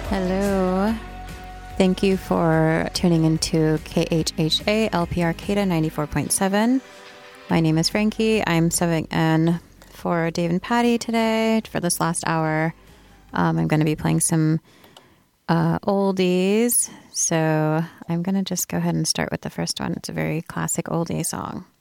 Hello. Thank you for tuning into KHHA LP Arcata 94.7. My name is Frankie. I'm subbing in for Dave and Patty today for this last hour. I'm going to be playing some oldies. So I'm going to just go ahead and start with the first one. It's a very classic oldie song.